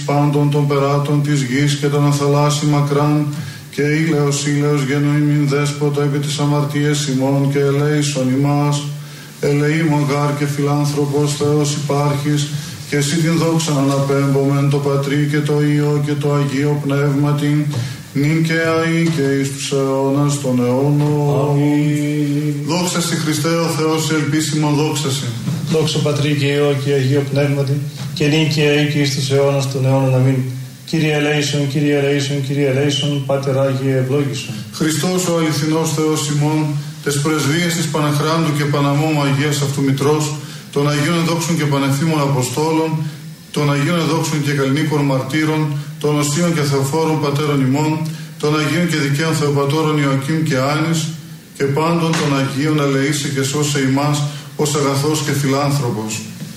πάντων των περάτων της γης και των αθαλάσσι μακράν, και ήλαιος γενοήμην δέσποτα επί της αμαρτίας ημών και ελέησον ημάς. Ελεήμων γάρ και φιλάνθρωπος Θεός υπάρχεις, και εσύ την δόξαν αναπέμπομεν το Πατρί και το Υιό και το Αγίο Πνεύματι, νυν και αεί και εις τους αιώνας των αιώνων. Αμήν. Δόξα στη Χριστέ ο Θεός ελπίσιμον δόξαση. Δόξα Πατρί και Υιό και Αγίο Πνεύματι, και νυν και αεί και εις τους αιώνας των αιώνων. Αμήν. Κύριε ελέησον, Κύριε ελέησον, Κύριε ελέησον, Πάτερ Άγιε ευλόγησον. Χριστός ο αληθινός Θεός ημών, τες πρεσβείες της Παναχράντου και Παναμόμου Αγίας Αυτού Μητρός, των Αγίων Εδόξων και Πανευθύμων Αποστόλων, των Αγίων Εδόξων και Καλλινίκων Μαρτύρων, των Οσίων και Θεοφόρων Πατέρων ημών, των Αγίων και Δικαίων Θεοπατώρων Ιωακήμ και Άνης, και πάντων των Αγίων ελεήσε και σώσε ημάς ως αγαθός και φιλάνθρωπος.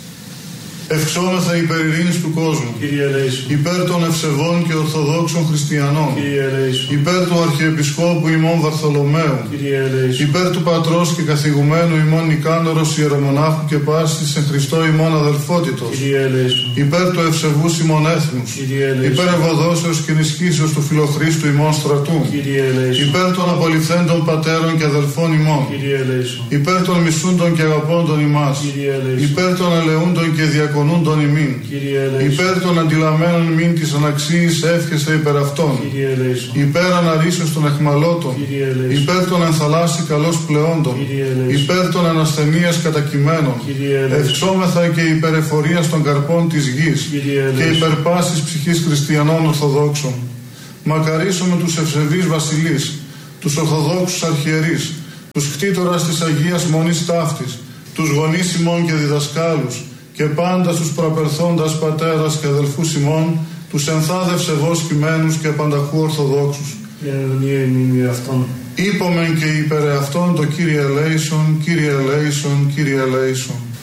Ευξόμεθα υπέρ ειρήνης του κόσμου, Κύριε ελέησον. υπέρ των ευσεβών και ορθοδόξων χριστιανών, Κύριε ελέησον. υπέρ του Αρχιεπισκόπου ημών Βαρθολομαίου, Κύριε ελέησον. υπέρ του πατρός και καθηγουμένου ημών Νικάνωρος ιερομονάχου και πάσης εν Χριστώ ημών αδελφότητος, Κύριε ελέησον. υπέρ του ευσεβούς ημών έθνους, Κύριε ελέησον. υπέρ ευωδόσεως και ενισχύσεως του φιλοχρίστου ημών στρατού, Κύριε ελέησον. υπέρ των απολυθέντων πατέρων και αδελφών ημών, Κύριε ελέησον. υπέρ των μισούντων και αγαπώντων ημάς, Κύριε ελέησον. υπέρ των ελεούντων και διακονούντων ημίν, Κύριε ελέησον. υπέρ των αντιλαμμένων ημίν της αναξίης εύχεσαι υπέρ αυτών, Κύριε ελέησον. υπέρ αναρρήσεως των εχμαλώτων, Κύριε ελέησον. υπέρ των ενθαλάσσι καλώς πλεόντων, Κύριε ελέησον. υπέρ των ανασθενείας κατακειμένων, Κύριε ελέησον. ευξόμεθα και υπέρ εφορίας των καρπών της γης, Κύριε και ελέησον. υπέρ πάσης ψυχής χριστιανών Ορθοδόξων. Μακαρίσουμε τους ευσεβείς βασιλείς, τους Ορθοδόξους αρχιερείς, τους κτήτορας της Αγίας Μονής Ταύτης, τους γονείς ημών και διδασκάλους, και πάντα στους προαπερθόντας πατέρας και αδελφούς ημών, τους ενθάδευσε ευώς κειμένους και πανταχού Ορθοδόξους. Η ενδονία ημί αυτών. Είπομεν και υπέρ αυτών το Κύριε ελέησον, Κύριε ελέησον, Κύριε ελέησον.